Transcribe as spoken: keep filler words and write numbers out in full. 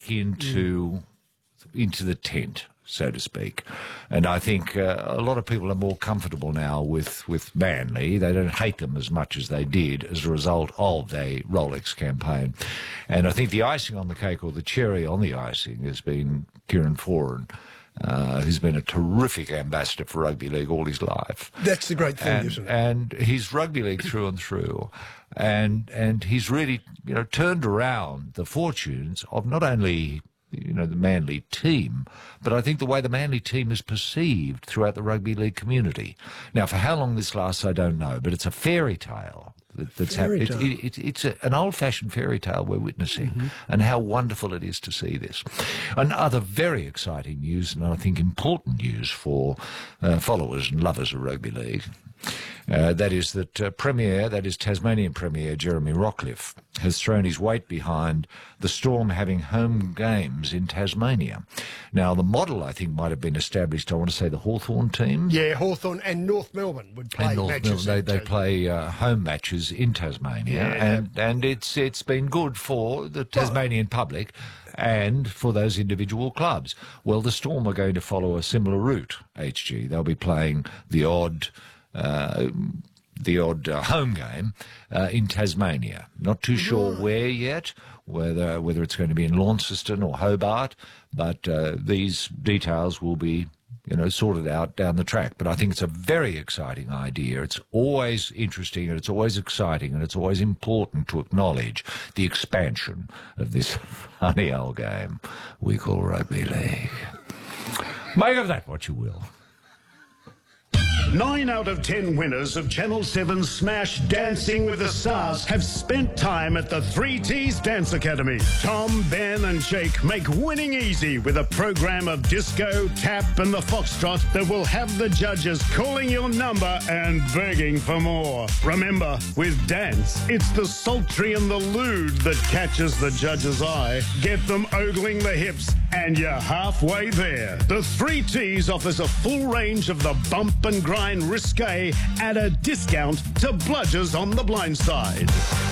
back into into the tent, so to speak. And I think uh, a lot of people are more comfortable now with, with Manly. They don't hate them as much as they did as a result of the Rolex campaign. And I think the icing on the cake, or the cherry on the icing, has been Kieran Foran, uh, who's been a terrific ambassador for rugby league all his life. That's the great thing, and, isn't it? And he's rugby league through and through. And, and he's really, you know, turned around the fortunes of not only, you know, the Manly team, but I think the way the Manly team is perceived throughout the rugby league community. Now, for how long this lasts, I don't know, but it's a fairy tale. That, that's Fairy hap- tale. it, it, it, it's a, an old-fashioned fairy tale we're witnessing, mm-hmm. and how wonderful it is to see this. And other very exciting news, and I think important news for uh, followers and lovers of rugby league, Uh, that is that uh, Premier, that is Tasmanian Premier Jeremy Rockliff, has thrown his weight behind the Storm having home games in Tasmania. Now, the model, I think, might have been established, I want to say, the Hawthorn team. Yeah, Hawthorn and North Melbourne would play and North matches. Melbourne, they, they in play uh, home matches in Tasmania, Yeah. and, and it's it's been good for the Tasmanian public and for those individual clubs. Well, the Storm are going to follow a similar route, H G. They'll be playing the odd... Uh, the odd uh, home game uh, in Tasmania. Not too sure where yet, whether whether it's going to be in Launceston or Hobart, but uh, these details will be, you know, sorted out down the track. But I think it's a very exciting idea. It's always interesting, and it's always exciting, and it's always important to acknowledge the expansion of this funny old game we call rugby league. Make of that what you will. Nine out of ten winners of Channel seven's Smash Dancing with the Stars have spent time at the three T's Dance Academy. Tom, Ben and Jake make winning easy with a program of disco, tap and the foxtrot that will have the judges calling your number and begging for more. Remember, with dance, it's the sultry and the lewd that catches the judge's eye. Get them ogling the hips and you're halfway there. The three T's offers a full range of the bump and grind risque at a discount to bludgers on the blind side.